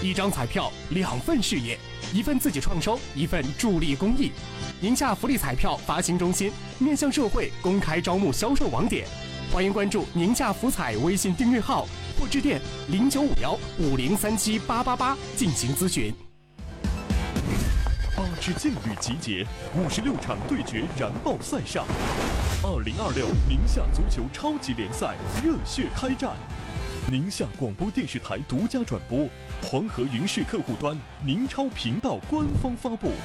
一张彩票2份事业，一份自己创收，一份助力公益。宁夏福利彩票发行中心面向社会公开招募销售网点，欢迎关注宁夏福彩微信订阅号或致电095150378888进行咨询。 8支劲旅集结，56场对决燃爆赛上，2026宁夏足球超级联赛热血开战。宁夏广播电视台独家转播，黄河云视客户端宁超频道官方发布。